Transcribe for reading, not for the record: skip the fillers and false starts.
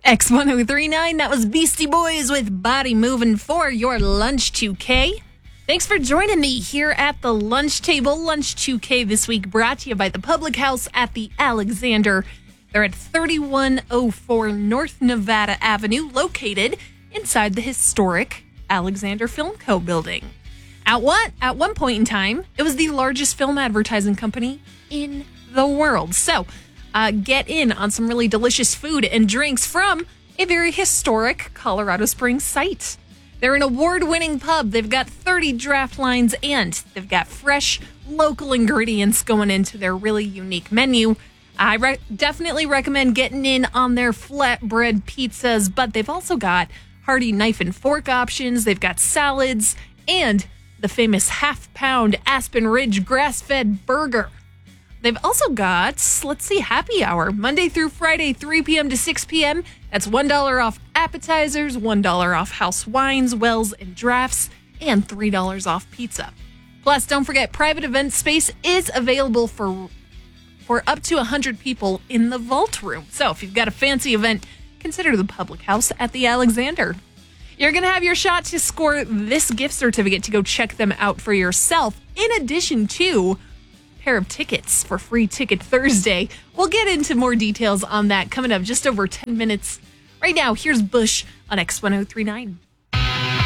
X1039, that was Beastie Boys with Body Moving for your Lunch 2K. Thanks for joining me here at the lunch table. Lunch 2K this week brought to you by the Public House at the Alexander. They're at 3104 North Nevada Avenue, located inside the historic Alexander Film Co. building. At one point in time, it was the largest film advertising company in the world. So, get in on some really delicious food and drinks from a very historic Colorado Springs site. They're an award-winning pub. They've got 30 draft lines, and they've got fresh, local ingredients going into their really unique menu. I definitely recommend getting in on their flatbread pizzas, but they've also got hearty knife and fork options. They've got salads and the famous half-pound Aspen Ridge grass-fed burger. They've also got, happy hour, Monday through Friday, 3 p.m. to 6 p.m. That's $1 off appetizers, $1 off house wines, wells, and drafts, and $3 off pizza. Plus, don't forget, private event space is available for up to 100 people in the vault room. So if you've got a fancy event, consider the Public House at the Alexander. You're going to have your shot to score this gift certificate to go check them out for yourself, in addition to pair of tickets for Free Ticket Thursday. We'll get into more details on that coming up just over 10 minutes. Right now, here's Bush on X1039.